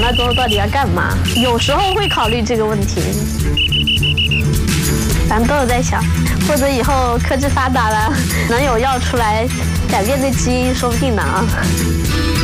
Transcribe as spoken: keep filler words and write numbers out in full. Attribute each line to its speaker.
Speaker 1: 长大之后到底要干嘛？有时候会考虑这个问题，咱们都有在想，或者以后科技发达了，能有药出来改变这基因，说不定呢啊。